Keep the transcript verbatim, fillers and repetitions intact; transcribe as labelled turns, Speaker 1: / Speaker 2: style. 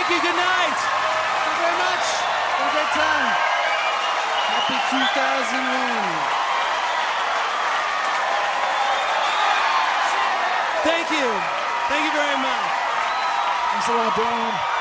Speaker 1: Thank you. Good night.
Speaker 2: Thank you very much. Have a great time. Happy two thousand one.
Speaker 1: Thank you. Thank you very much.
Speaker 2: Thanks a lot, Brian.